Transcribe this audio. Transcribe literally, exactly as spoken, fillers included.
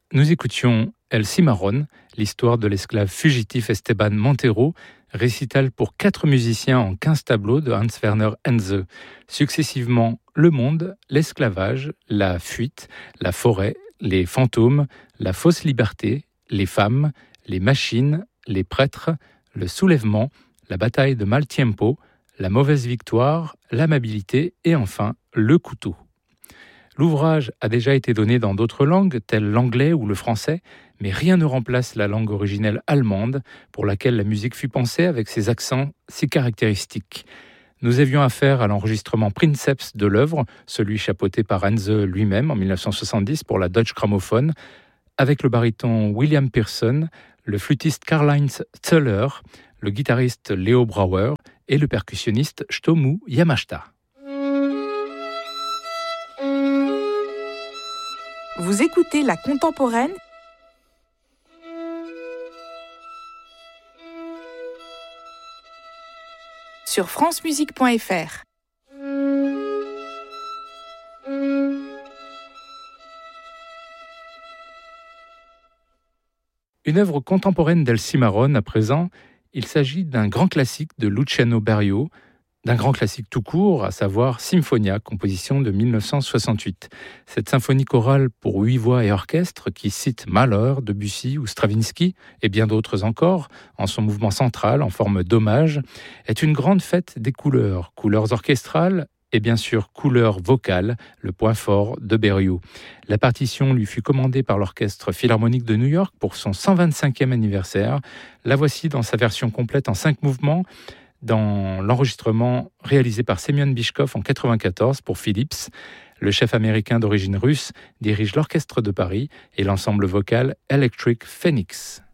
nous écoutions El Cimarrón, l'histoire de l'esclave fugitif Esteban Montero, récital pour quatre musiciens en quinze tableaux de Hans Werner Henze, successivement le monde, l'esclavage, la fuite, la forêt, les fantômes, la fausse liberté, les femmes, les machines, les prêtres, le soulèvement, la bataille de Maltiempo, la mauvaise victoire, l'amabilité et enfin le couteau. L'ouvrage a déjà été donné dans d'autres langues, telles l'anglais ou le français, mais rien ne remplace la langue originelle allemande, pour laquelle la musique fut pensée avec ses accents si caractéristiques. Nous avions affaire à l'enregistrement Princeps de l'œuvre, celui chapeauté par Henze lui-même en dix-neuf cent soixante-dix pour la Deutsche Grammophon, avec le baryton William Pearson, le flûtiste Karl-Heinz Zöller, le guitariste Leo Brauer et le percussionniste Shtomu Yamashita. Vous écoutez La Contemporaine sur francemusique point f r. Une œuvre contemporaine d'El Cimarrón à présent, il s'agit d'un grand classique de Luciano Berio, d'un grand classique tout court, à savoir Symphonia, composition de dix-neuf cent soixante-huit. Cette symphonie chorale pour huit voix et orchestre, qui cite Mahler, Debussy ou Stravinsky, et bien d'autres encore, en son mouvement central, en forme d'hommage, est une grande fête des couleurs, couleurs orchestrales et bien sûr couleurs vocales, le point fort de Berio. La partition lui fut commandée par l'Orchestre Philharmonique de New York pour son cent vingt-cinquième anniversaire. La voici dans sa version complète en cinq mouvements, dans l'enregistrement réalisé par Semyon Bishkov en quatre-vingt-quatorze pour Philips. Le chef américain d'origine russe dirige l'Orchestre de Paris et l'ensemble vocal Electric Phoenix.